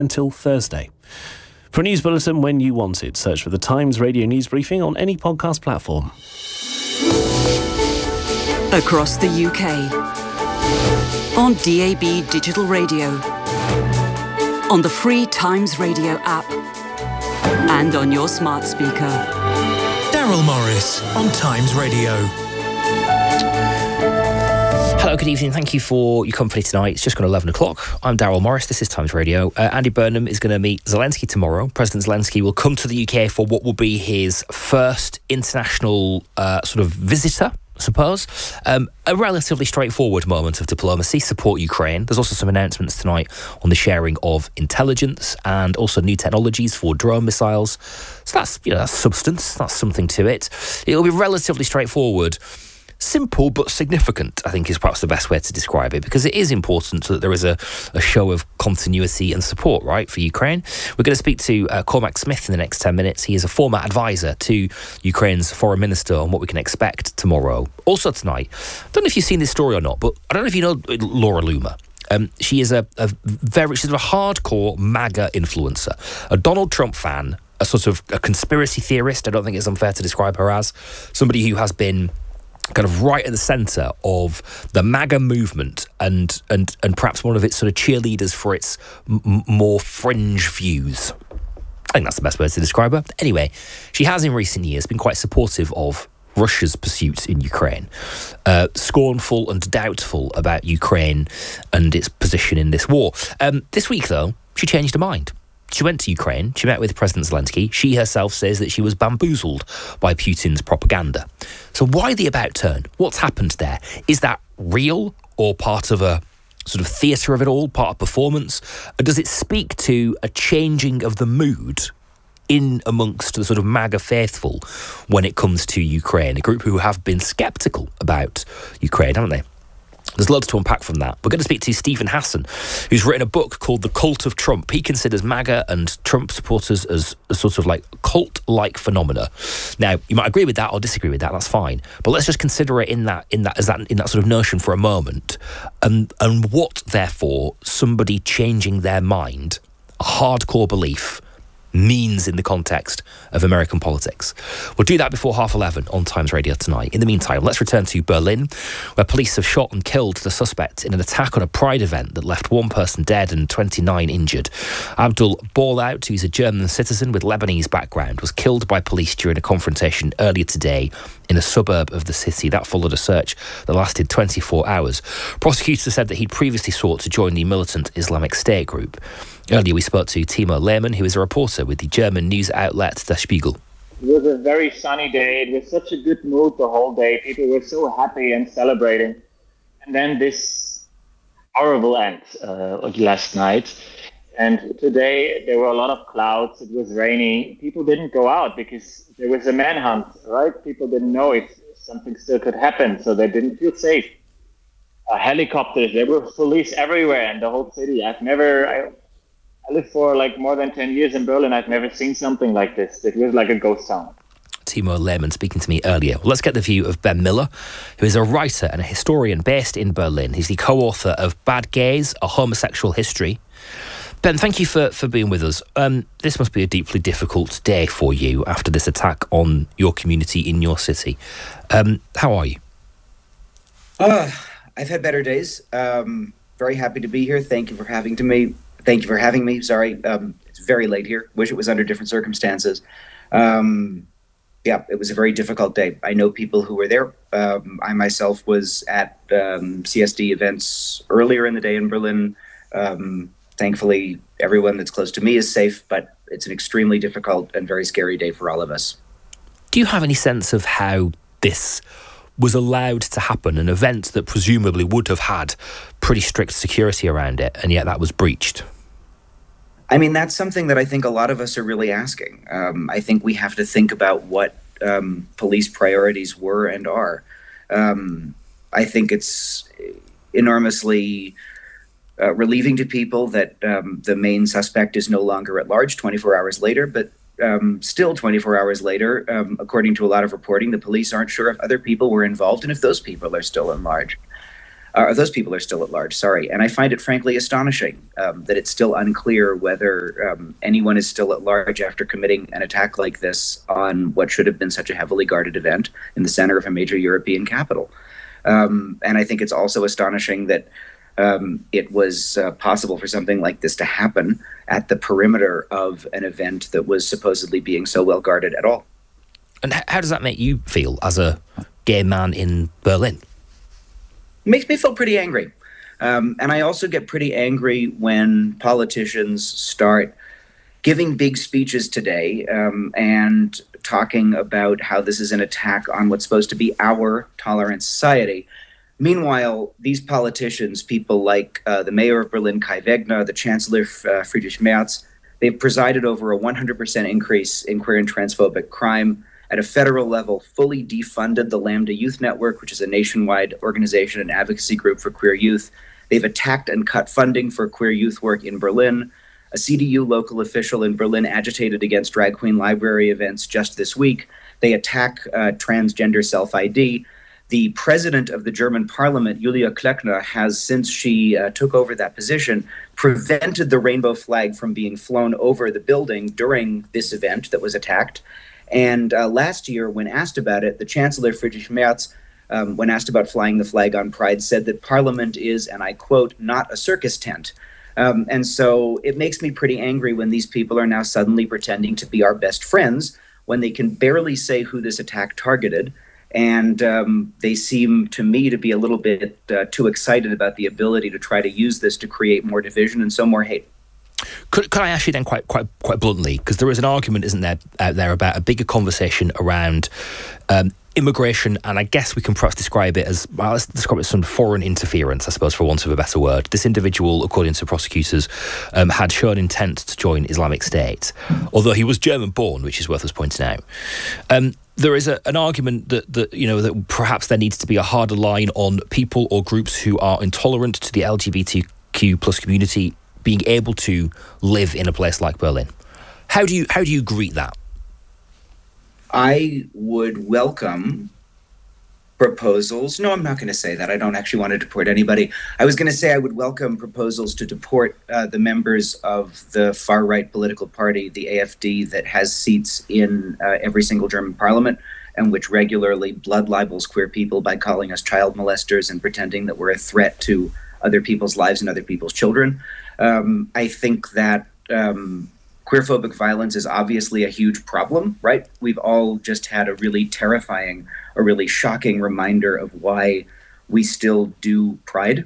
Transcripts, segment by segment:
until Thursday. For a news bulletin when you want it, search for the Times Radio News Briefing on any podcast platform. Across the UK, on DAB Digital Radio, on the free Times Radio app, and on your smart speaker. Daryl Morris on Times Radio. Hello, good evening. Thank you for your company tonight. It's just gone 11 o'clock. I'm Daryl Morris. This is Times Radio. Andy Burnham is going to meet Zelensky tomorrow. President Zelensky will come to the UK for what will be his first international sort of visitor, I suppose. A relatively straightforward moment of diplomacy, support Ukraine. There's also some announcements tonight on the sharing of intelligence and also new technologies for drone missiles. So that's substance. That's something to it. It'll be relatively straightforward. Simple but significant, I think, is perhaps the best way to describe it, because it is important that there is a show of continuity and support, right, for Ukraine. We're going to speak to Cormac Smith in the next 10 minutes. He is a former advisor to Ukraine's foreign minister on what we can expect tomorrow. Also tonight, I don't know if you've seen this story or not, but I don't know if you know Laura Loomer. She is she's a hardcore MAGA influencer, a Donald Trump fan, a sort of a conspiracy theorist. I don't think it's unfair to describe her as somebody who has been kind of right at the centre of the MAGA movement and perhaps one of its sort of cheerleaders for its more fringe views. I think that's the best way to describe her. Anyway, she has in recent years been quite supportive of Russia's pursuit in Ukraine, scornful and doubtful about Ukraine and its position in this war. This week, though, she changed her mind. She went to Ukraine, she met with President Zelensky. She herself says that she was bamboozled by Putin's propaganda. So why the about turn? What's happened there? Is that real or part of a sort of theatre of it all, part of performance? Or does it speak to a changing of the mood in amongst the sort of MAGA faithful when it comes to Ukraine? A group who have been sceptical about Ukraine, haven't they? There's loads to unpack from that. We're going to speak to Stephen Hassan, who's written a book called The Cult of Trump. He considers MAGA and Trump supporters as a sort of like cult-like phenomena. Now, you might agree with that or disagree with that, that's fine. But let's just consider it in that sort of notion for a moment. And what, therefore, somebody changing their mind, a hardcore belief, means in the context of American politics. We'll do that before 11:30 on Times Radio tonight. In the meantime, let's return to Berlin, where police have shot and killed the suspect in an attack on a Pride event that left one person dead and 29 injured. Abdul Balaout, who's a German citizen with Lebanese background, was killed by police during a confrontation earlier today in a suburb of the city. That followed a search that lasted 24 hours. Prosecutors said that he'd previously sought to join the militant Islamic State group. Earlier, we spoke to Timo Lehmann, who is a reporter with the German news outlet Der Spiegel. It was a very sunny day. It was such a good mood the whole day. People were so happy and celebrating. And then this horrible end last night. And today, there were a lot of clouds. It was rainy. People didn't go out because there was a manhunt, right? People didn't know if something still could happen, so they didn't feel safe. Helicopters, there were police everywhere in the whole city. I lived for like more than 10 years in Berlin. I've never seen something like this. It was like a ghost town. Timo Lehmann speaking to me earlier. Well, let's get the view of Ben Miller, who is a writer and a historian based in Berlin. He's the co-author of Bad Gays, A Homosexual History. Ben, thank you for being with us. This must be a deeply difficult day for you after this attack on your community in your city. How are you? I've had better days. Very happy to be here. Thank you for having me. Sorry, it's very late here. Wish it was under different circumstances. It was a very difficult day. I know people who were there. I myself was at CSD events earlier in the day in Berlin. Thankfully, everyone that's close to me is safe, but it's an extremely difficult and very scary day for all of us. Do you have any sense of how this was allowed to happen, an event that presumably would have had pretty strict security around it, and yet that was breached? I mean, that's something that I think a lot of us are really asking. I think we have to think about what police priorities were and are. I think it's enormously relieving to people that the main suspect is no longer at large 24 hours later, but still 24 hours later, according to a lot of reporting, the police aren't sure if other people were involved and if those people are still at large. those people are still at large, sorry. And I find it frankly astonishing that it's still unclear whether anyone is still at large after committing an attack like this on what should have been such a heavily guarded event in the center of a major European capital. And I think it's also astonishing that it was possible for something like this to happen at the perimeter of an event that was supposedly being so well guarded at all. And how does that make you feel as a gay man in Berlin? It makes me feel pretty angry. And I also get pretty angry when politicians start giving big speeches today and talking about how this is an attack on what's supposed to be our tolerant society. Meanwhile, these politicians, people like the mayor of Berlin, Kai Wegner, the chancellor, Friedrich Merz, they've presided over a 100% increase in queer and transphobic crime. At a federal level, fully defunded the Lambda Youth Network, which is a nationwide organization and advocacy group for queer youth. They've attacked and cut funding for queer youth work in Berlin. A CDU local official in Berlin agitated against drag queen library events just this week. They attack transgender self-ID. The president of the German parliament, Julia Klöckner, has, since she took over that position, prevented the rainbow flag from being flown over the building during this event that was attacked. And last year, when asked about it, the Chancellor, Friedrich Merz, when asked about flying the flag on Pride, said that Parliament is, and I quote, not a circus tent. And so it makes me pretty angry when these people are now suddenly pretending to be our best friends when they can barely say who this attack targeted. And they seem to me to be a little bit too excited about the ability to try to use this to create more division and so more hate. Could I ask you then quite bluntly, because there is an argument, isn't there, out there about a bigger conversation around immigration, and I guess we can perhaps describe it as, well, let's describe it as some foreign interference, I suppose, for want of a better word. This individual, according to prosecutors, had shown intent to join Islamic State, although he was German-born, which is worth us pointing out. There is an argument that perhaps there needs to be a harder line on people or groups who are intolerant to the LGBTQ plus community being able to live in a place like Berlin. How do you greet that? I would welcome proposals. No, I'm not going to say that. I don't actually want to deport anybody. I was going to say I would welcome proposals to deport the members of the far-right political party, the AfD, that has seats in every single German parliament and which regularly blood libels queer people by calling us child molesters and pretending that we're a threat to other people's lives and other people's children. I think that queerphobic violence is obviously a huge problem, right? We've all just had a really terrifying, a really shocking reminder of why we still do Pride.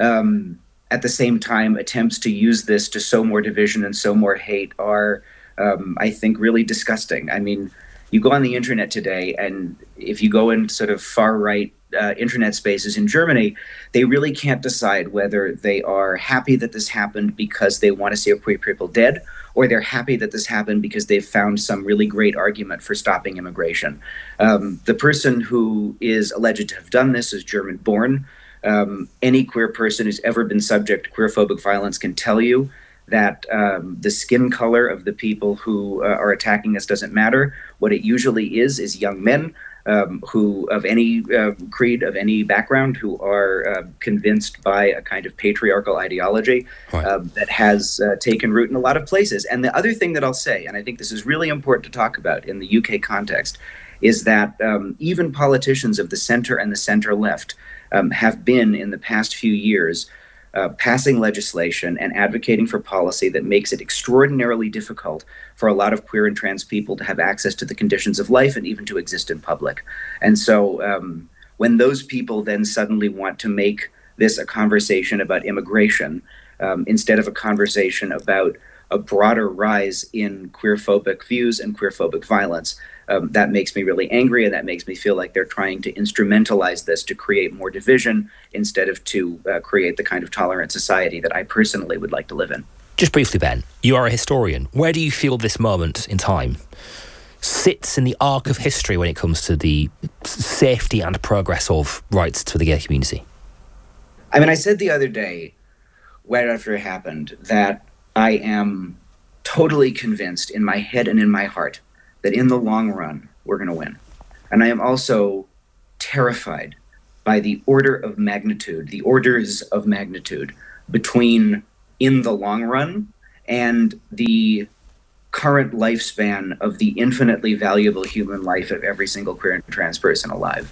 At the same time, attempts to use this to sow more division and sow more hate are, I think, really disgusting. I mean, you go on the internet today, and if you go in sort of far-right internet spaces in Germany, they really can't decide whether they are happy that this happened because they want to see queer people dead, or they're happy that this happened because they've found some really great argument for stopping immigration. The person who is alleged to have done this is German-born. Any queer person who's ever been subject to queerphobic violence can tell you that the skin color of the people who are attacking us doesn't matter. What it usually is young men who, of any creed, of any background, who are convinced by a kind of patriarchal ideology that has taken root in a lot of places. And the other thing that I'll say, and I think this is really important to talk about in the UK context, is that even politicians of the center and the center left have been, in the past few years, passing legislation and advocating for policy that makes it extraordinarily difficult for a lot of queer and trans people to have access to the conditions of life and even to exist in public. And so when those people then suddenly want to make this a conversation about immigration, instead of a conversation about a broader rise in queerphobic views and queerphobic violence, that makes me really angry, and that makes me feel like they're trying to instrumentalize this to create more division instead of to create the kind of tolerant society that I personally would like to live in. Just briefly, Ben, you are a historian. Where do you feel this moment in time sits in the arc of history when it comes to the safety and progress of rights to the gay community? I mean, I said the other day, right after it happened, that I am totally convinced in my head and in my heart that in the long run, we're going to win. And I am also terrified by the orders of magnitude between in the long run and the current lifespan of the infinitely valuable human life of every single queer and trans person alive.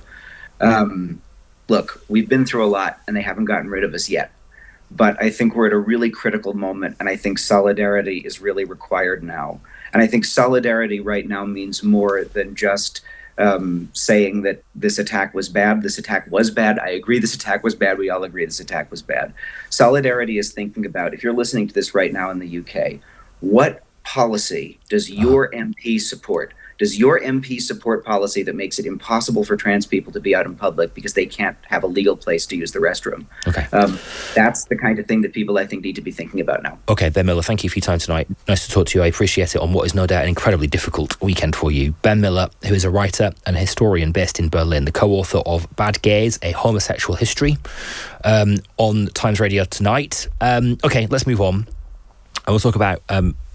Look, we've been through a lot and they haven't gotten rid of us yet. But I think we're at a really critical moment, and I think solidarity is really required now. And I think solidarity right now means more than just saying that this attack was bad. This attack was bad. I agree this attack was bad. We all agree this attack was bad. Solidarity is thinking about, if you're listening to this right now in the UK, what policy does your MP support? Does your MP support policy that makes it impossible for trans people to be out in public because they can't have a legal place to use the restroom? Okay. That's the kind of thing that people, I think, need to be thinking about now. Okay, Ben Miller, thank you for your time tonight. Nice to talk to you. I appreciate it on what is no doubt an incredibly difficult weekend for you. Ben Miller, who is a writer and a historian based in Berlin, the co-author of Bad Gays, A Homosexual History, on Times Radio tonight. Okay, let's move on. I will talk about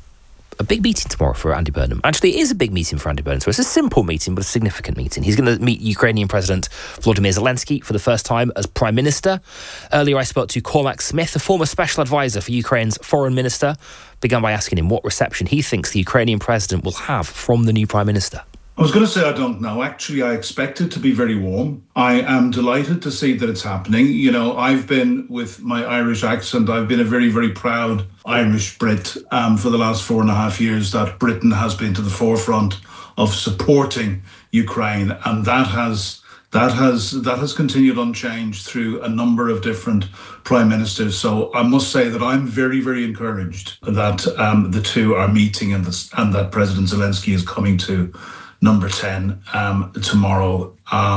a big meeting tomorrow for Andy Burnham. Actually, it is a big meeting for Andy Burnham. So it's a simple meeting, but a significant meeting. He's going to meet Ukrainian President Volodymyr Zelensky for the first time as Prime Minister. Earlier, I spoke to Cormac Smith, a former special advisor for Ukraine's Foreign Minister. Began by asking him what reception he thinks the Ukrainian President will have from the new Prime Minister. I was going to say I don't know. Actually, I expect it to be very warm. I am delighted to see that it's happening. You know, I've been, with my Irish accent, I've been a very, very proud Irish Brit for the last 4.5 years that Britain has been to the forefront of supporting Ukraine. And that has continued unchanged through a number of different prime ministers. So I must say that I'm very, very encouraged that the two are meeting and that President Zelensky is coming to number 10 tomorrow.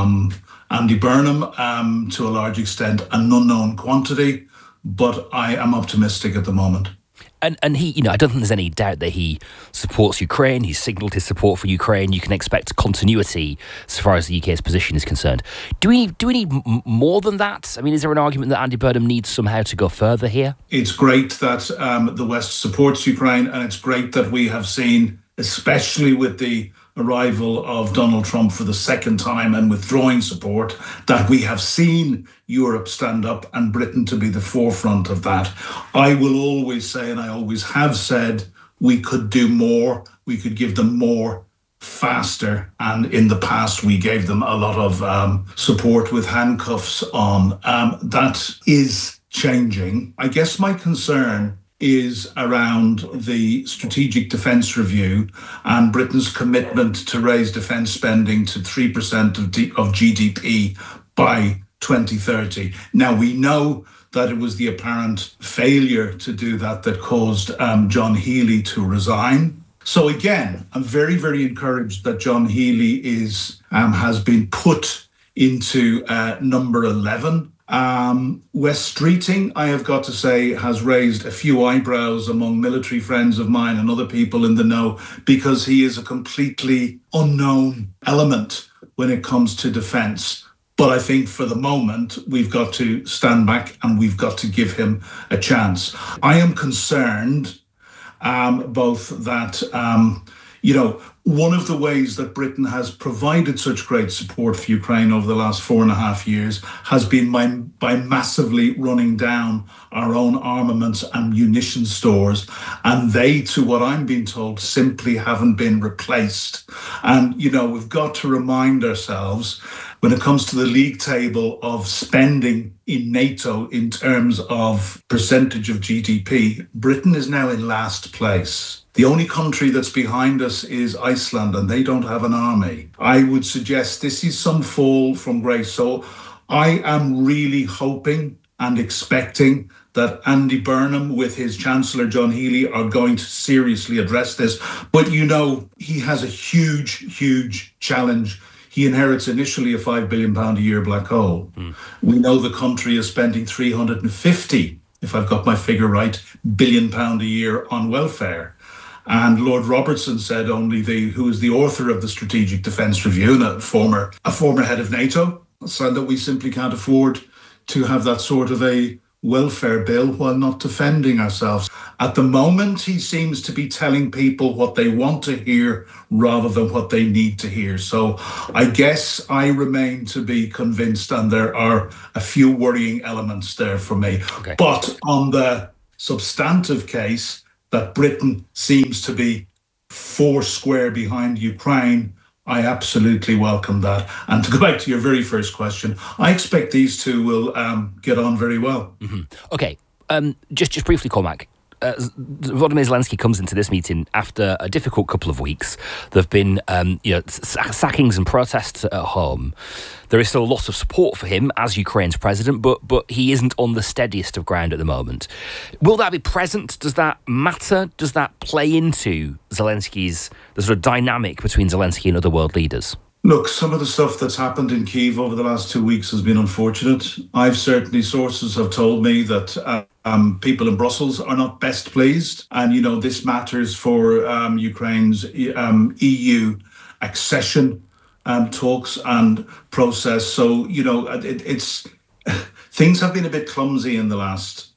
Andy Burnham, to a large extent, an unknown quantity, but I am optimistic at the moment. And he, I don't think there's any doubt that he supports Ukraine. He's signalled his support for Ukraine. You can expect continuity as far as the UK's position is concerned. Do we need more than that? I mean, is there an argument that Andy Burnham needs somehow to go further here? It's great that the West supports Ukraine, and it's great that we have seen, especially with the arrival of Donald Trump for the second time and withdrawing support, that we have seen Europe stand up and Britain to be the forefront of that. I will always say, and I always have said, we could do more. We could give them more faster. And in the past, we gave them a lot of support with handcuffs on. That is changing. I guess my concern is around the Strategic Defence Review and Britain's commitment to raise defence spending to 3% of GDP by 2030. Now, we know that it was the apparent failure to do that caused John Healey to resign. So again, I'm very, very encouraged that John Healey has been put into number 11. West Streeting, I have got to say, has raised a few eyebrows among military friends of mine and other people in the know, because he is a completely unknown element when it comes to defence. But I think for the moment, we've got to stand back and we've got to give him a chance. I am concerned both that, one of the ways that Britain has provided such great support for Ukraine over the last 4.5 years has been by massively running down our own armaments and munition stores. And they, to what I'm being told, simply haven't been replaced. And, we've got to remind ourselves, when it comes to the league table of spending in NATO in terms of percentage of GDP, Britain is now in last place. The only country that's behind us is Iceland, and they don't have an army. I would suggest this is some fall from grace. So I am really hoping and expecting that Andy Burnham with his Chancellor John Healey are going to seriously address this. But he has a huge, huge challenge. He inherits initially a £5 billion a year black hole. We know the country is spending 350, if I've got my figure right, £1 billion a year on welfare. And Lord Robertson said, who is the author of the Strategic Defence Review, and a former head of NATO, said that we simply can't afford to have that sort of a welfare bill while not defending ourselves. At the moment, he seems to be telling people what they want to hear rather than what they need to hear. So I guess I remain to be convinced, and there are a few worrying elements there for me. Okay. But on the substantive case that Britain seems to be foursquare behind Ukraine, I absolutely welcome that. And to go back to your very first question, I expect these two will get on very well. Mm-hmm. Okay, just briefly, Cormac. Volodymyr Zelensky comes into this meeting after a difficult couple of weeks. There have been sackings and protests at home. There is still a lot of support for him as Ukraine's president, but he isn't on the steadiest of ground at the moment. Will that be present? Does that matter? Does that play into the sort of dynamic between Zelensky and other world leaders? Look, some of the stuff that's happened in Kyiv over the last 2 weeks has been unfortunate. Sources have told me that people in Brussels are not best pleased. And, this matters for Ukraine's EU accession talks and process. So, it's things have been a bit clumsy in the last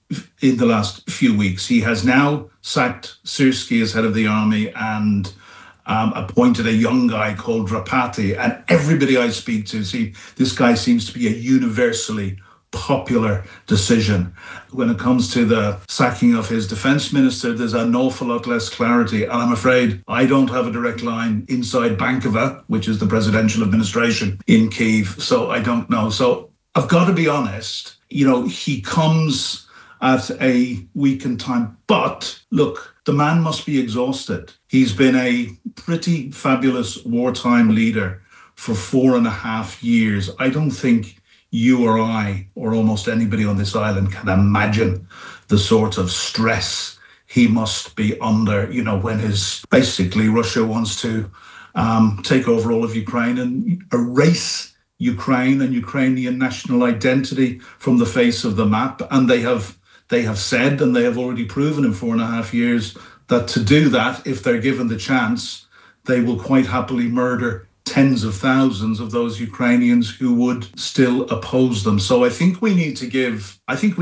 few weeks. He has now sacked Syrskyi as head of the army and appointed a young guy called Drapati, and everybody I speak to, this guy seems to be a universally popular decision. When it comes to the sacking of his defense minister, there's an awful lot less clarity, and I'm afraid I don't have a direct line inside Bankova, which is the presidential administration in Kyiv, so I don't know. So I've got to be honest, he comes at a weakened time, but look, the man must be exhausted. He's been a pretty fabulous wartime leader for 4.5 years. I don't think you or I or almost anybody on this island can imagine the sort of stress he must be under, when basically Russia wants to take over all of Ukraine and erase Ukraine and Ukrainian national identity from the face of the map. And they have said, and they have already proven in 4.5 years, that to do that, if they're given the chance, they will quite happily murder tens of thousands of those Ukrainians who would still oppose them. So I think we need to give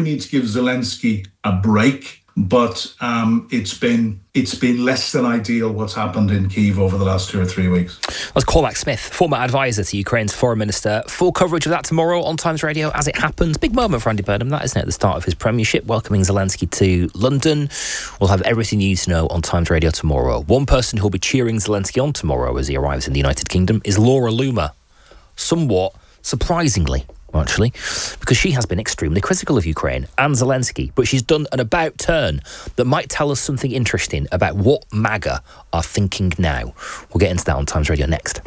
Zelensky a break. But it's been less than ideal what's happened in Kyiv over the last 2 or 3 weeks. That's Cormac Smith, former advisor to Ukraine's foreign minister. Full coverage of that tomorrow on Times Radio as it happens. Big moment for Andy Burnham, that, isn't it? At the start of his premiership, welcoming Zelensky to London. We'll have everything you need to know on Times Radio tomorrow. One person who'll be cheering Zelensky on tomorrow as he arrives in the United Kingdom is Laura Loomer. Somewhat surprisingly, actually, because she has been extremely critical of Ukraine and Zelensky, but she's done an about turn that might tell us something interesting about what MAGA are thinking now. We'll get into that on Times Radio next.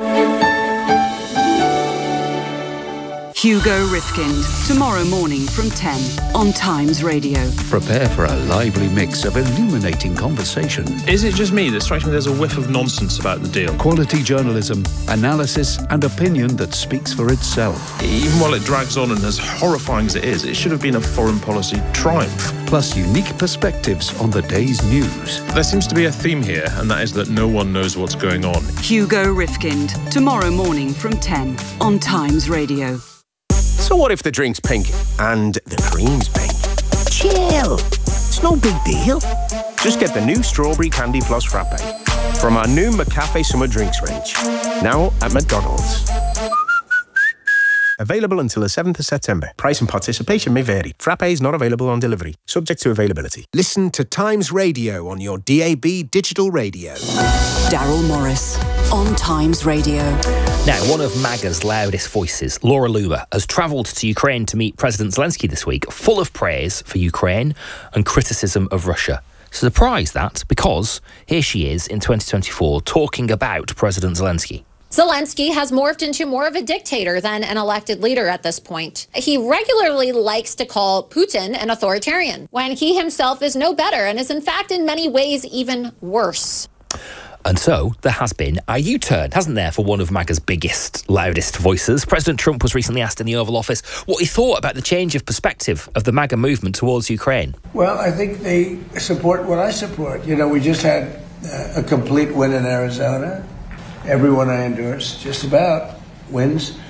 Hugo Rifkind, tomorrow morning from 10 on Times Radio. Prepare for a lively mix of illuminating conversation. Is it just me that strikes me there's a whiff of nonsense about the deal? Quality journalism, analysis and opinion that speaks for itself. Even while it drags on and as horrifying as it is, it should have been a foreign policy triumph. Plus unique perspectives on the day's news. There seems to be a theme here, and that is that no one knows what's going on. Hugo Rifkind, tomorrow morning from 10 on Times Radio. So what if the drink's pink and the cream's pink? Chill. It's no big deal. Just get the new Strawberry Candy Floss Frappe from our new McCafe Summer Drinks range. Now at McDonald's. Available until the 7th of September. Price and participation may vary. Frappe is not available on delivery. Subject to availability. Listen to Times Radio on your DAB digital radio. Daryl Morris on Times Radio. Now, one of MAGA's loudest voices, Laura Loomer, has travelled to Ukraine to meet President Zelensky this week, full of praise for Ukraine and criticism of Russia. Surprise that, because here she is in 2024 talking about President Zelensky. Zelensky has morphed into more of a dictator than an elected leader at this point. He regularly likes to call Putin an authoritarian, when he himself is no better and is in fact in many ways even worse. And so there has been a U-turn, hasn't there, for one of MAGA's biggest, loudest voices. President Trump was recently asked in the Oval Office what he thought about the change of perspective of the MAGA movement towards Ukraine. Well, I think they support what I support. We just had a complete win in Arizona. Everyone I endorse just about wins.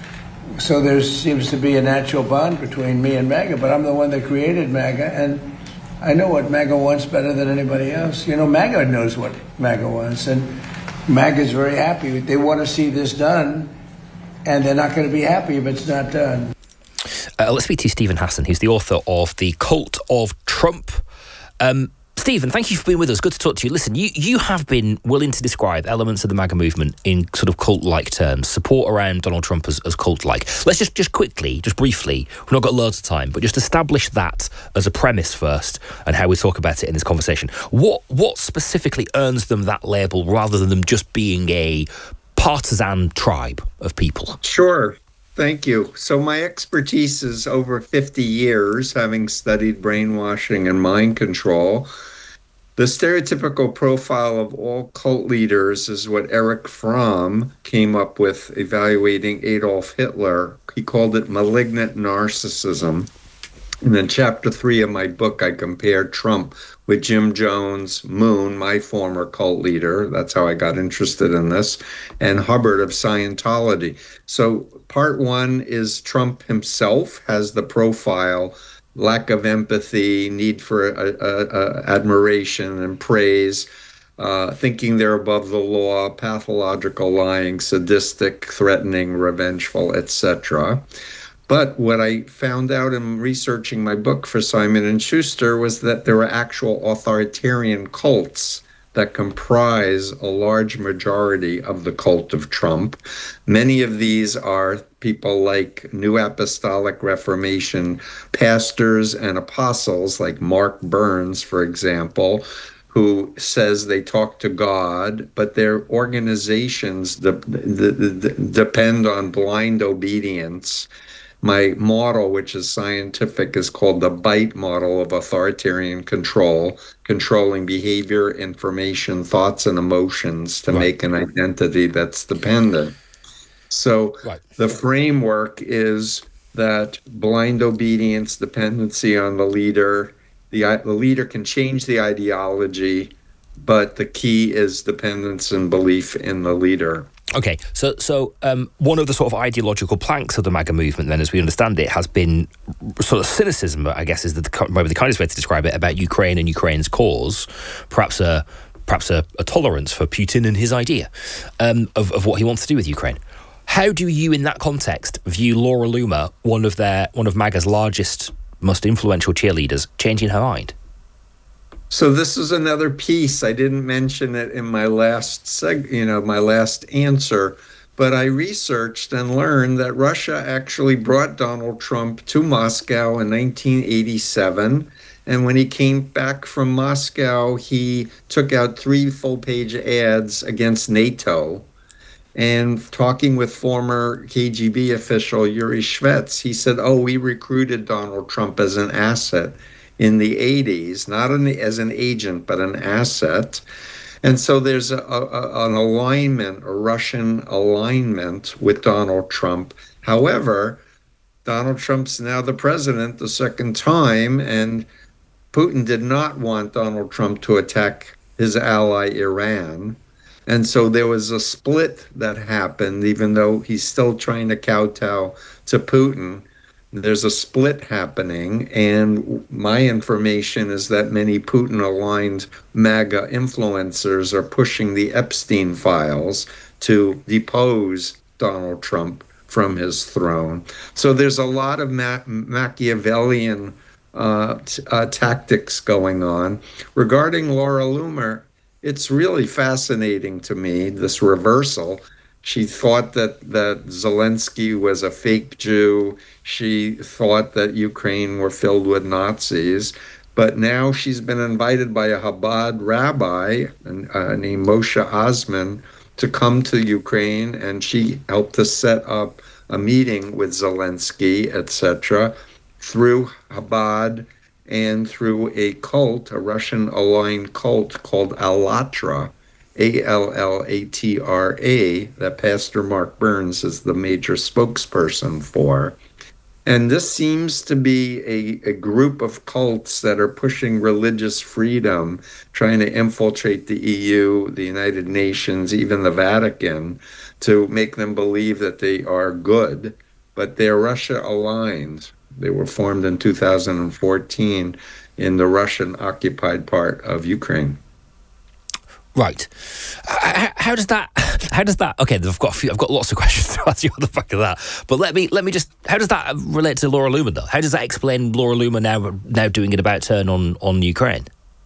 So there seems to be a natural bond between me and MAGA, but I'm the one that created MAGA, and I know what MAGA wants better than anybody else. You know, MAGA knows what MAGA wants, and MAGA is very happy. They want to see this done, and they're not going to be happy if it's not done. Let's speak to Stephen Hassan, who's the author of The Cult of Trump. Stephen, thank you for being with us. Good to talk to you. Listen, you have been willing to describe elements of the MAGA movement in sort of cult-like terms, support around Donald Trump as cult-like. Let's just quickly, just briefly, we've not got loads of time, but just establish that as a premise first and how we talk about it in this conversation. What specifically earns them that label rather than them just being a partisan tribe of people? Sure. Thank you. So my expertise is over 50 years, having studied brainwashing and mind control. The stereotypical profile of all cult leaders is what Erich Fromm came up with evaluating Adolf Hitler. He called it malignant narcissism. And in chapter 3 of my book, I compared Trump with Jim Jones, Moon, my former cult leader. That's how I got interested in this, and Hubbard of Scientology. So part 1 is Trump himself has the profile, lack of empathy, need for admiration and praise, thinking they're above the law, pathological lying, sadistic, threatening, revengeful, etc. But what I found out in researching my book for Simon & Schuster was that there are actual authoritarian cults that comprise a large majority of the cult of Trump. Many of these are people like New Apostolic Reformation pastors and apostles, like Mark Burns, for example, who says they talk to God, but their organizations depend on blind obedience. My model, which is scientific, is called the BITE model of authoritarian control, controlling behavior, information, thoughts, and emotions to make an identity that's dependent. So the framework is that blind obedience, dependency on the leader. The leader can change the ideology, but the key is dependence and belief in the leader. Okay, so one of the sort of ideological planks of the MAGA movement, then, as we understand it, has been sort of cynicism, I guess is maybe the kindest way to describe it, about Ukraine and Ukraine's cause, perhaps a tolerance for Putin and his idea of what he wants to do with Ukraine. How do you, in that context, view Laura Loomer, one of MAGA's largest, most influential cheerleaders, changing her mind? So this is another piece. I didn't mention it in my last my last answer, but I researched and learned that Russia actually brought Donald Trump to Moscow in 1987. And when he came back from Moscow, he took out 3 full-page ads against NATO. And talking with former KGB official Yuri Shvets, he said, we recruited Donald Trump as an asset in the 80s, not as an agent, but an asset. And so there's an alignment, a Russian alignment with Donald Trump. However, Donald Trump's now the president the second time, and Putin did not want Donald Trump to attack his ally Iran. And so there was a split that happened, even though he's still trying to kowtow to Putin. There's a split happening, and my information is that many Putin-aligned MAGA influencers are pushing the Epstein files to depose Donald Trump from his throne. So there's a lot of Machiavellian tactics going on. Regarding Laura Loomer, it's really fascinating to me, this reversal. She thought that Zelensky was a fake Jew. She thought that Ukraine were filled with Nazis. But now she's been invited by a Chabad rabbi named Moshe Osman to come to Ukraine, and she helped to set up a meeting with Zelensky, etc., through Chabad and through a cult, a Russian-aligned cult called Allatra, A-L-L-A-T-R-A, that Pastor Mark Burns is the major spokesperson for. And this seems to be a group of cults that are pushing religious freedom, trying to infiltrate the EU, the United Nations, even the Vatican, to make them believe that they are good. but they're Russia aligned. They were formed in 2014 in the Russian-occupied part of Ukraine. Right. How does that? Okay, I've got lots of questions to ask you on the back of that. But let me just. How does that relate to Laura Loomer, though? How does that explain Laura Loomer now doing an about turn on Ukraine?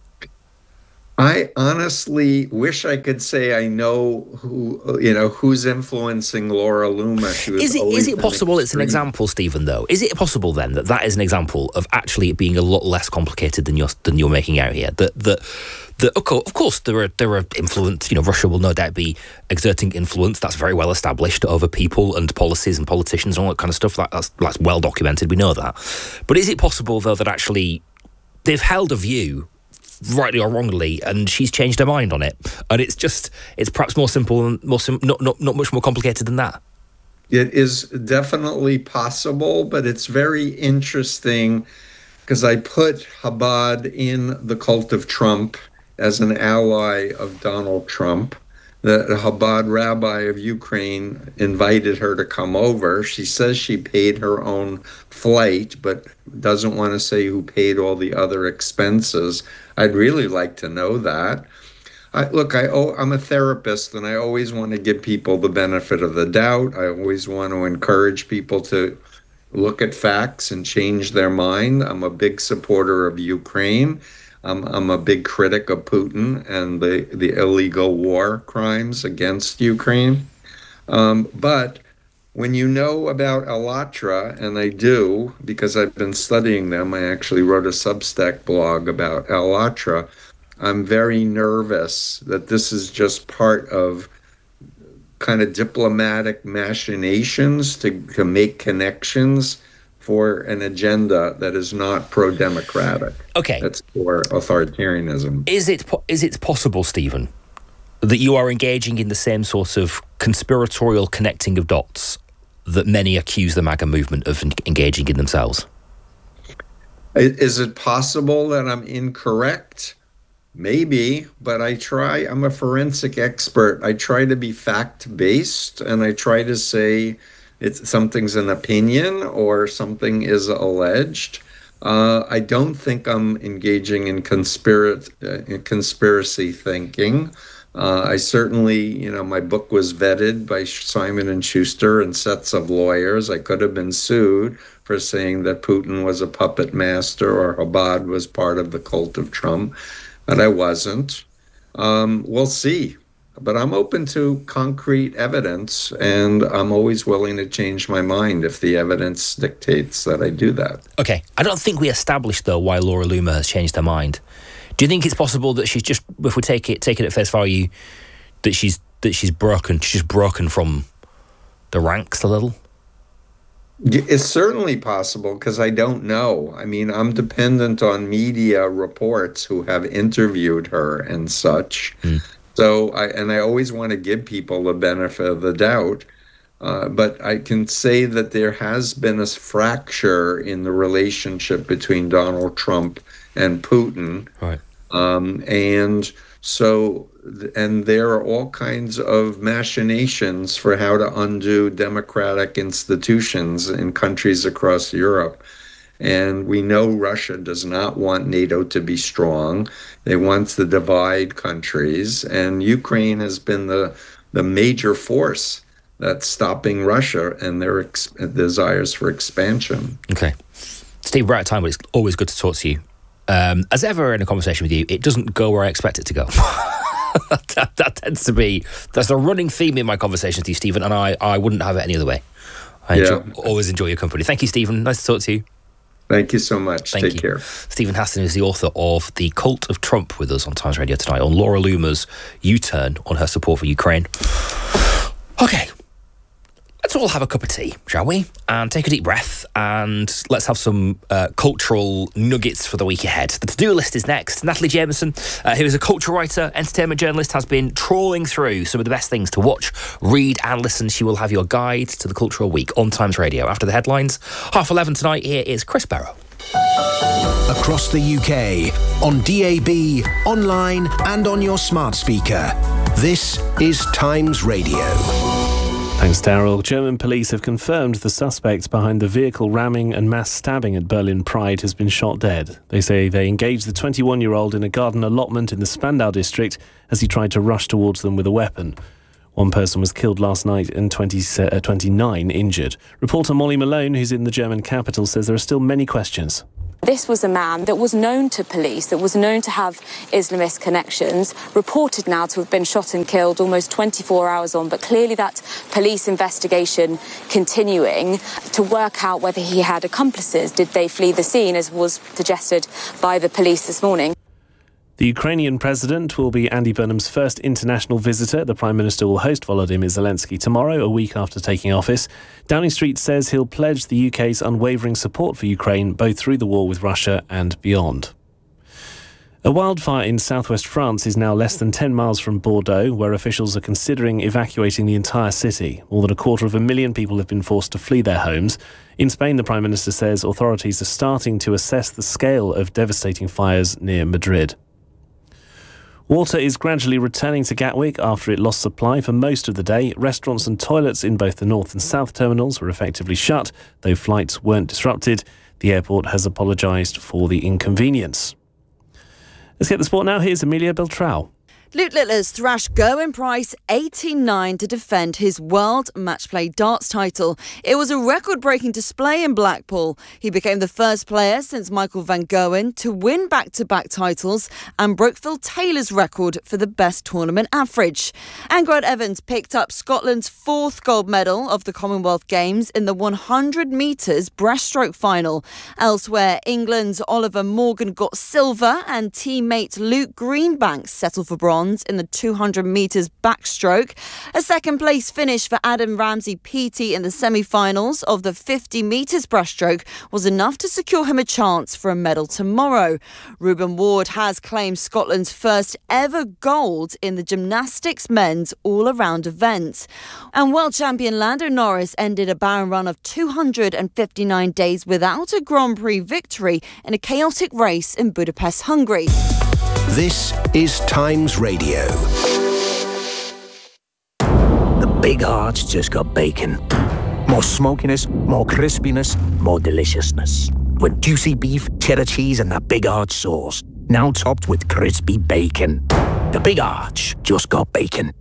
I honestly wish I could say I know who's influencing Laura Loomer. Is it possible it's an example, Stephen, though? Is it possible then that is an example of actually it being a lot less complicated than you're making out here? That of course there are influence. Russia will no doubt be exerting influence. That's very well established over people and policies and politicians and all that kind of stuff. That's well documented. We know that. But is it possible though that actually they've held a view, rightly or wrongly, and she's changed her mind on it, and it's perhaps more simple and not much more complicated than that? It is definitely possible, but it's very interesting because I put Chabad in the cult of Trump as an ally of Donald Trump. The Chabad rabbi of Ukraine invited her to come over. She says she paid her own flight, but doesn't want to say who paid all the other expenses. I'd really like to know that. I'm a therapist, and I always want to give people the benefit of the doubt. I always want to encourage people to look at facts and change their mind. I'm a big supporter of Ukraine. I'm a big critic of Putin and the illegal war crimes against Ukraine. But when you know about Allatra, and I do, because I've been studying them, I actually wrote a Substack blog about Allatra, I'm very nervous that this is just part of kind of diplomatic machinations to make connections for an agenda that is not pro-democratic. Okay. That's for authoritarianism. Is it possible, Stephen, that you are engaging in the same sort of conspiratorial connecting of dots that many accuse the MAGA movement of engaging in themselves? Is it possible that I'm incorrect? Maybe, but I'm a forensic expert. I try to be fact-based, and I try to say something's an opinion or something is alleged. I don't think I'm engaging in conspiracy thinking. I certainly, my book was vetted by Simon & Schuster and sets of lawyers. I could have been sued for saying that Putin was a puppet master or Chabad was part of the cult of Trump, but I wasn't. We'll see. But I'm open to concrete evidence, and I'm always willing to change my mind if the evidence dictates that I do that. Okay. I don't think we established, though, why Laura Loomer has changed her mind. Do you think it's possible that she's just, if we take it at face value, that she's broken from the ranks a little? It's certainly possible, because I don't know. I mean, I'm dependent on media reports who have interviewed her and such. So, I always want to give people the benefit of the doubt, but I can say that there has been a fracture in the relationship between Donald Trump and Putin. Right. And there are all kinds of machinations for how to undo democratic institutions in countries across Europe. And we know Russia does not want NATO to be strong. They want to divide countries. And Ukraine has been the major force that's stopping Russia and their desires for expansion. Okay. Steve, we're out of time, but it's always good to talk to you. As ever in a conversation with you, it doesn't go where I expect it to go. that tends to be, that's a running theme in my conversations with you, Stephen, and I wouldn't have it any other way. Always enjoy your company. Thank you, Stephen. Nice to talk to you. Thank you so much. Take care. Stephen Haston is the author of The Cult of Trump with us on Times Radio tonight on Laura Loomer's U-turn on her support for Ukraine. Okay. Let's all have a cup of tea, shall we? And take a deep breath, and let's have some cultural nuggets for the week ahead. The to-do list is next. Natalie Jameson, who is a culture writer, entertainment journalist, has been trawling through some of the best things to watch, read and listen. She will have your guide to the cultural week on Times Radio. After the headlines, 11:30 tonight, here is Chris Barrow. Across the UK, on DAB, online and on your smart speaker. This is Times Radio. Thanks, Daryl. German police have confirmed the suspect behind the vehicle ramming and mass stabbing at Berlin Pride has been shot dead. They say they engaged the 21-year-old in a garden allotment in the Spandau district as he tried to rush towards them with a weapon. One person was killed last night and 29 injured. Reporter Molly Malone, who's in the German capital, says there are still many questions. This was a man that was known to police, that was known to have Islamist connections, reported now to have been shot and killed almost 24 hours on, but clearly that police investigation continuing to work out whether he had accomplices. Did they flee the scene, as was suggested by the police this morning? The Ukrainian president will be Andy Burnham's first international visitor. The Prime Minister will host Volodymyr Zelensky tomorrow, a week after taking office. Downing Street says he'll pledge the UK's unwavering support for Ukraine, both through the war with Russia and beyond. A wildfire in southwest France is now less than 10 miles from Bordeaux, where officials are considering evacuating the entire city. More than 250,000 people have been forced to flee their homes. In Spain, the Prime Minister says authorities are starting to assess the scale of devastating fires near Madrid. Water is gradually returning to Gatwick after it lost supply for most of the day. Restaurants and toilets in both the north and south terminals were effectively shut, though flights weren't disrupted. The airport has apologised for the inconvenience. Let's get the sport now. Here's Amelia Beltrao. Luke Littler's thrashed Gerwyn Price 18-9 to defend his World Matchplay Darts title. It was a record-breaking display in Blackpool. He became the first player since Michael van Gerwen to win back-to-back titles and broke Phil Taylor's record for the best tournament average. Angrad Evans picked up Scotland's fourth gold medal of the Commonwealth Games in the 100 metres breaststroke final. Elsewhere, England's Oliver Morgan got silver and teammate Luke Greenbank settled for bronze in the 200 metres backstroke. A second-place finish for Adam Ramsey-Peaty in the semi-finals of the 50 metres breaststroke was enough to secure him a chance for a medal tomorrow. Reuben Ward has claimed Scotland's first ever gold in the gymnastics men's all-around event. And world champion Lando Norris ended a barren run of 259 days without a Grand Prix victory in a chaotic race in Budapest, Hungary. This is Times Radio. The Big Arch just got bacon. More smokiness, more crispiness, more deliciousness. With juicy beef, cheddar cheese and that Big Arch sauce. Now topped with crispy bacon. The Big Arch just got bacon.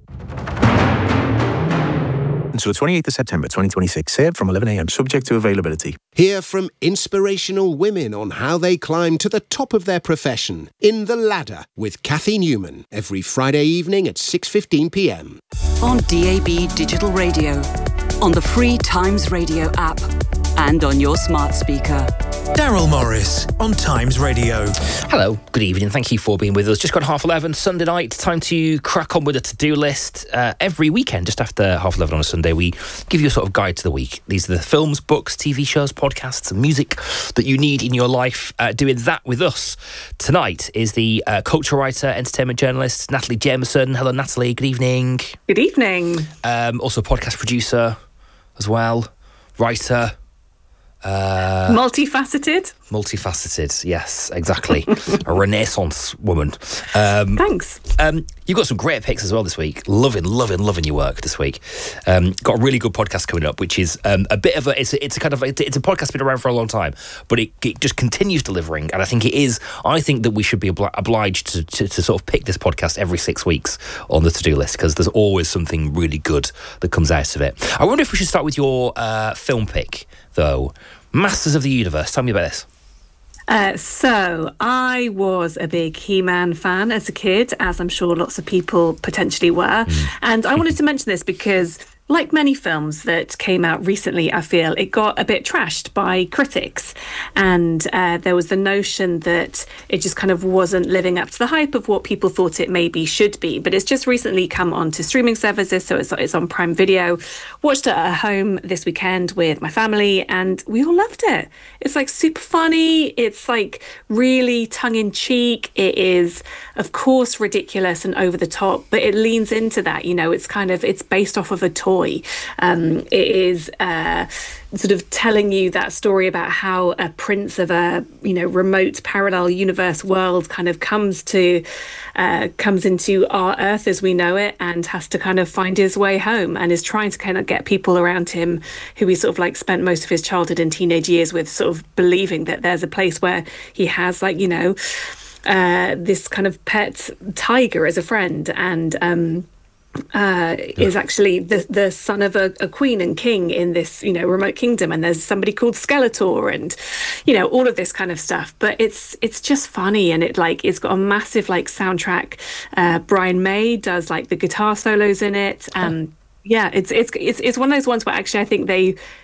Until the 28th of September 2026, served from 11 a.m, subject to availability. Hear from inspirational women on how they climb to the top of their profession in The Ladder with Kathy Newman every Friday evening at 6:15 p.m. On DAB Digital Radio, on the free Times Radio app, and on your smart speaker. Daryl Morris on Times Radio. Hello, good evening. Thank you for being with us. Just got 11:30 Sunday night. Time to crack on with a to-do list. Every weekend, just after 11:30 on a Sunday, we give you a sort of guide to the week. These are the films, books, TV shows, podcasts and music that you need in your life. Doing that with us tonight is the culture writer, entertainment journalist, Natalie Jameson. Hello, Natalie. Good evening. Good evening. Also podcast producer as well, writer. Multifaceted, yes, exactly. A renaissance woman. Thanks. You've got some great picks as well this week. Loving your work this week. Got a really good podcast coming up, which is a bit of a it's a podcast been around for a long time, but it just continues delivering, and I think that we should be obliged to sort of pick this podcast every 6 weeks on the to-do list, because there's always something really good that comes out of it. I wonder if we should start with your film pick, though. Masters of the Universe. Tell me about this. So I was a big He-Man fan as a kid, as I'm sure lots of people potentially were. And I wanted to mention this because, like many films that came out recently, I feel it got a bit trashed by critics. And there was the notion that it just kind of wasn't living up to the hype of what people thought it maybe should be. But it's just recently come onto streaming services, so it's on Prime Video. Watched it at home this weekend with my family, and we all loved it. It's like super funny. It's like really tongue-in-cheek. It is, of course, ridiculous and over the top, but it leans into that. You know, it's based off of a toy. boy. It is sort of telling you that story about how a prince of a remote parallel universe world kind of comes into our Earth as we know it, and has to kind of find his way home, and is trying to kind of get people around him who he sort of like spent most of his childhood and teenage years with, sort of believing that there's a place where he has this kind of pet tiger as a friend, and is actually the son of a queen and king in this remote kingdom, and there's somebody called Skeletor, and all of this kind of stuff. But it's just funny, and it's got a massive soundtrack. Brian May does the guitar solos in it. Yeah, it's one of those ones where actually I think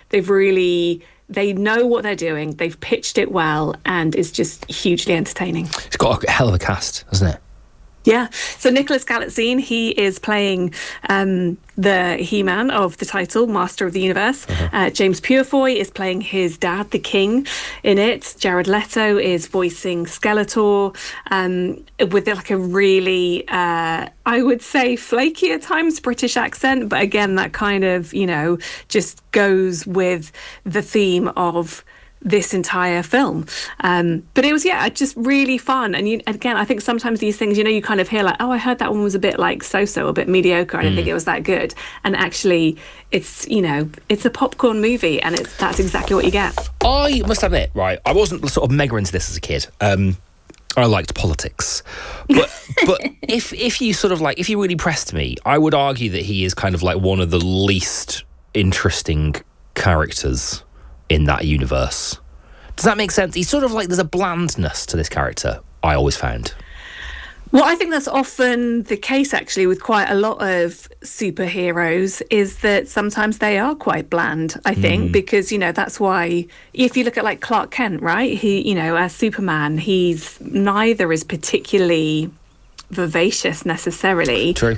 they know what they're doing. They've pitched it well, and it's just hugely entertaining. It's got a hell of a cast, hasn't it? Yeah. So Nicholas Galitzine, he is playing the He-Man of the title, Master of the Universe. James Purefoy is playing his dad, the King, in it. Jared Leto is voicing Skeletor with a really, I would say, flaky at times British accent. But again, that kind of, just goes with the theme of this entire film. But it was, just really fun. And again, I think sometimes these things, you kind of hear I heard that one was a bit so-so, a bit mediocre. I didn't think it was that good. And actually, it's a popcorn movie, and that's exactly what you get. I must admit, right, I wasn't sort of mega into this as a kid. I liked politics, but if you sort of if you really pressed me, I would argue that he is kind of one of the least interesting characters in that universe. Does that make sense? He's sort of there's a blandness to this character, I always found. Well, I think that's often the case, actually, with quite a lot of superheroes, is that sometimes they are quite bland, I think, because, that's why, if you look at Clark Kent, right, he, as Superman, he's neither is particularly vivacious necessarily. True.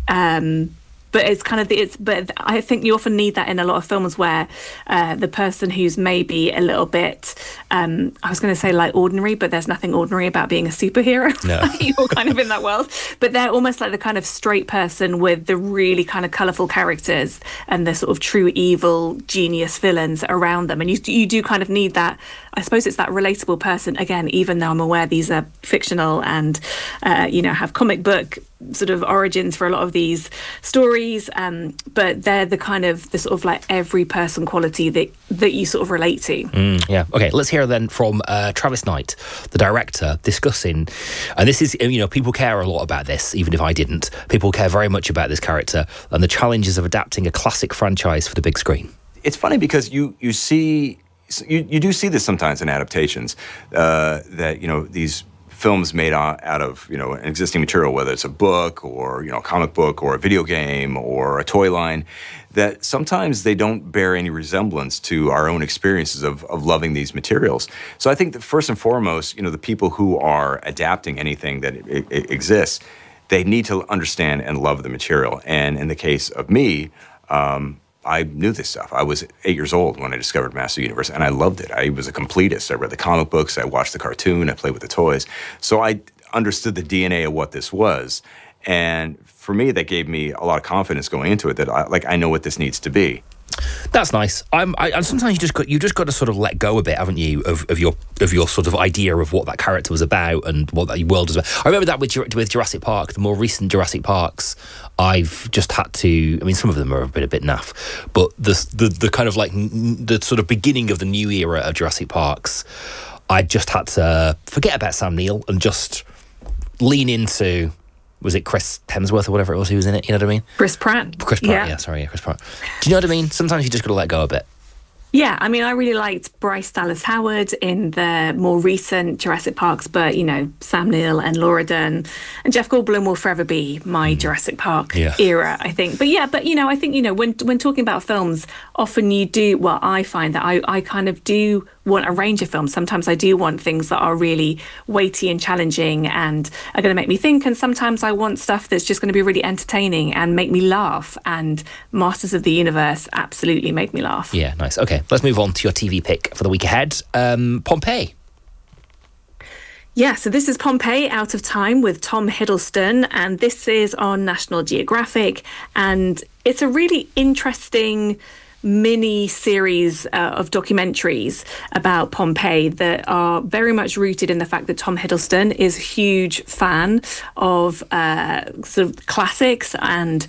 But it's kind of but I think you often need that in a lot of films where the person who's maybe a little bit, I was going to say ordinary, but there's nothing ordinary about being a superhero. No. You're kind of in that world, but they're almost like the kind of straight person with the really kind of colourful characters and the sort of true evil genius villains around them, and you do kind of need that. I suppose it's that relatable person, again, even though I'm aware these are fictional and have comic book sort of origins for a lot of these stories, but they're the sort of every person quality that you sort of relate to. Yeah. Okay, let's hear then from Travis Knight, the director, discussing, and this is, people care a lot about this, even if I didn't. People care very much about this character and the challenges of adapting a classic franchise for the big screen. It's funny because you do see this sometimes in adaptations, that these films made out of an existing material, whether it's a book or a comic book or a video game or a toy line, that sometimes they don't bear any resemblance to our own experiences of loving these materials. So I think that first and foremost, the people who are adapting anything that it exists, they need to understand and love the material. And in the case of me, I knew this stuff. I was 8 years old when I discovered Master Universe, and I loved it. I was a completist. I read the comic books, I watched the cartoon, I played with the toys. So I understood the DNA of what this was. And for me, that gave me a lot of confidence going into it, that I know what this needs to be. That's nice. And sometimes you just got to sort of let go a bit, haven't you, of your sort of idea of what that character was about and what that world was about. I remember that with Jurassic Park, the more recent Jurassic Parks. I've just had to. I mean, some of them are a bit naff, but the kind of the sort of beginning of the new era of Jurassic Parks, I just had to forget about Sam Neill and just lean into. Was it Chris Hemsworth or whatever it was who was in it? You know what I mean? Chris Pratt. Chris Pratt, yeah, sorry, Chris Pratt. Do you know what I mean? Sometimes you just got to let go a bit. Yeah, I mean, I really liked Bryce Dallas Howard in the more recent Jurassic Parks, but, Sam Neill and Laura Dern and Jeff Goldblum will forever be my Jurassic Park era, I think. But I think, when talking about films, often you do, well, I find that I kind of do want a range of films. Sometimes I do want things that are really weighty and challenging and are going to make me think, and sometimes I want stuff that's just going to be really entertaining and make me laugh, and Masters of the Universe absolutely made me laugh. Yeah, nice. Okay, let's move on to your TV pick for the week ahead. Pompeii. Yeah, so this is Pompeii Out of Time with Tom Hiddleston, and this is on National Geographic, and it's a really interesting mini series of documentaries about Pompeii that are very much rooted in the fact that Tom Hiddleston is a huge fan of sort of classics, and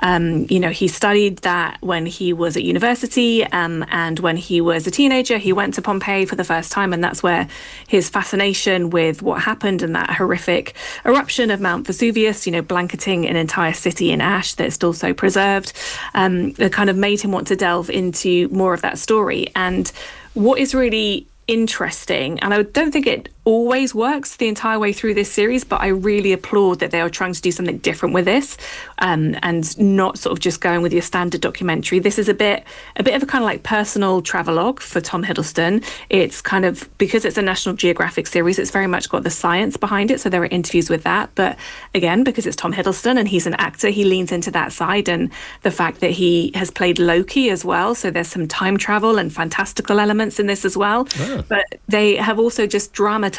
he studied that when he was at university, and when he was a teenager he went to Pompeii for the first time, and that's where his fascination with what happened and that horrific eruption of Mount Vesuvius, blanketing an entire city in ash that's still so preserved, that kind of made him want to delve into more of that story. And what is really interesting, and I don't think it always works the entire way through this series, but I really applaud that they are trying to do something different with this, and not sort of just going with your standard documentary. This is a bit of a kind of like personal travelogue for Tom Hiddleston. It's kind of, because it's a National Geographic series, it's very much got the science behind it, so there are interviews with that. But again, because it's Tom Hiddleston and he's an actor, he leans into that side, and the fact that he has played Loki as well, so there's some time travel and fantastical elements in this as well. But they have also just dramatized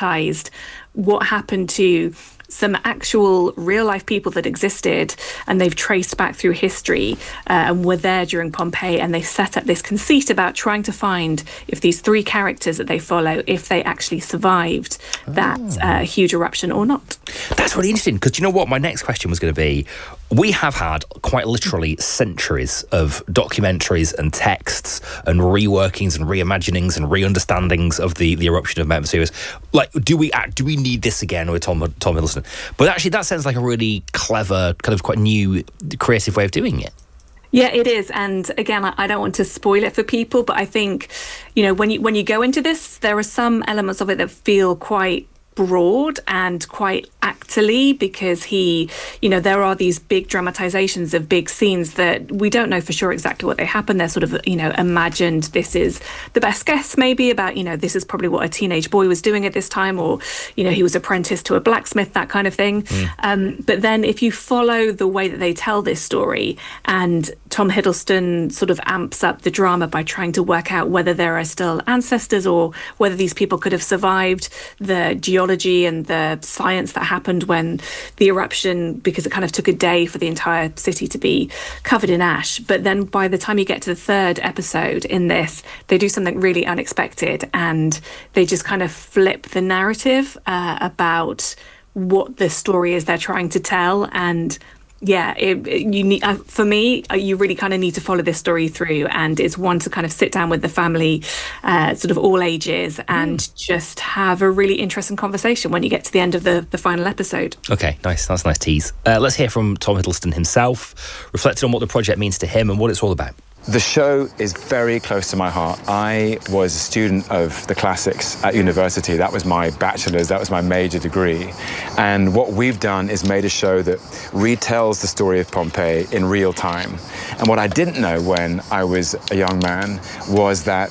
what happened to some actual real life people that existed, and they've traced back through history and were there during Pompeii, and they set up this conceit about trying to find if these three characters that they follow, if they actually survived that huge eruption or not. That's really interesting, because you know what my next question was going to be? We have had quite literally centuries of documentaries and texts and reworkings and reimaginings and re-understandings of the eruption of Mount Vesuvius. Like, do we need this again with Tom Hiddleston? But actually, that sounds like a really clever, kind of quite new, creative way of doing it. Yeah, it is. And again, I don't want to spoil it for people, but I think, when you go into this, there are some elements of it that feel quite broad and quite actorly, because there are these big dramatizations of big scenes that we don't know for sure exactly what they happened. They're sort of, imagined. This is the best guess maybe about, this is probably what a teenage boy was doing at this time, or, he was apprenticed to a blacksmith, that kind of thing. But then if you follow the way that they tell this story, and Tom Hiddleston sort of amps up the drama by trying to work out whether there are still ancestors or whether these people could have survived the geology and the science that happened when the eruption, because it kind of took a day for the entire city to be covered in ash. But then by the time you get to the third episode in this, they do something really unexpected, and they just kind of flip the narrative about what the story is they're trying to tell. And yeah, for me, you really kind of need to follow this story through, and it's one to kind of sit down with the family, sort of all ages, and just have a really interesting conversation when you get to the end of the final episode. Okay, nice. That's a nice tease. Let's hear from Tom Hiddleston himself, reflecting on what the project means to him and what it's all about. The show is very close to my heart. I was a student of the classics at university. That was my bachelor's, that was my major degree. And what we've done is made a show that retells the story of Pompeii in real time. And what I didn't know when I was a young man was that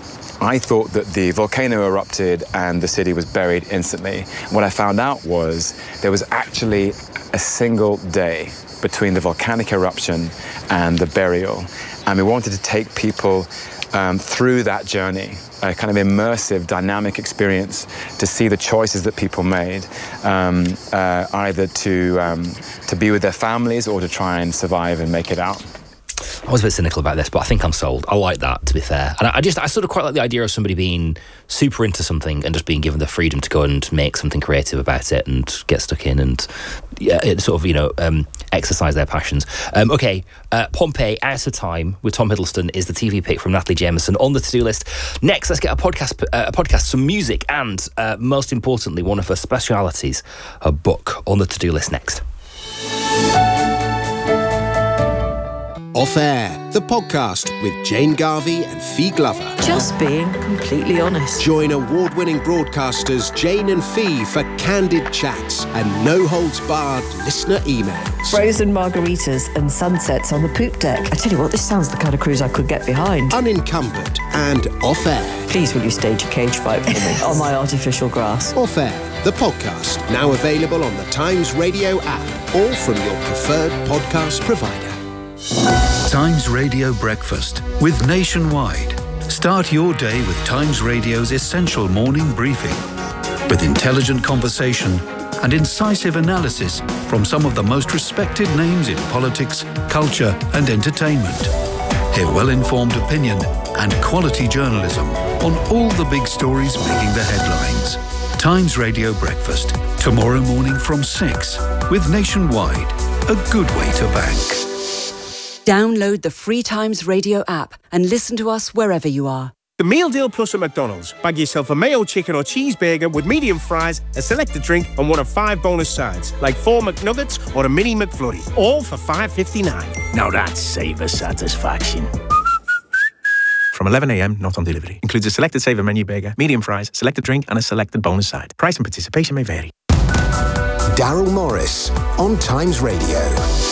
I thought that the volcano erupted and the city was buried instantly. What I found out was there was actually a single day between the volcanic eruption and the burial. And we wanted to take people through that journey, a kind of immersive, dynamic experience to see the choices that people made, either to be with their families or to try and survive and make it out. I was a bit cynical about this, but I think I'm sold. I like that, to be fair. And I sort of quite like the idea of somebody being super into something and just being given the freedom to go and make something creative about it and get stuck in and sort of, exercise their passions. Pompeii, Out of Time with Tom Hiddleston is the TV pick from Natalie Jameson on the to-do list. Next, let's get a podcast, some music, and most importantly, one of her specialities, a book on the to-do list next. Off Air, the podcast with Jane Garvey and Fee Glover. Just being completely honest. Join award-winning broadcasters Jane and Fee for candid chats and no-holds-barred listener emails. Frozen margaritas and sunsets on the poop deck. I tell you what, this sounds the kind of cruise I could get behind. Unencumbered and Off Air. Please will you stage a cage fight for me on my artificial grass. Off Air, the podcast, now available on the Times Radio app or from your preferred podcast provider. Times Radio Breakfast with Nationwide. Start your day with Times Radio's essential morning briefing. with intelligent conversation and incisive analysis from some of the most respected names in politics, culture and entertainment. Hear well-informed opinion and quality journalism on all the big stories making the headlines. Times Radio Breakfast, tomorrow morning from 6, with Nationwide, a good way to bank. Download the free Times Radio app and listen to us wherever you are. The Meal Deal Plus at McDonald's. Bag yourself a mayo chicken or cheeseburger with medium fries, a selected drink and one of 5 bonus sides, like 4 McNuggets or a mini McFlurry, all for $5.59. Now that's savor satisfaction. From 11 a.m, not on delivery. Includes a selected saver menu burger, medium fries, selected drink and a selected bonus side. Price and participation may vary. Daryl Morris on Times Radio.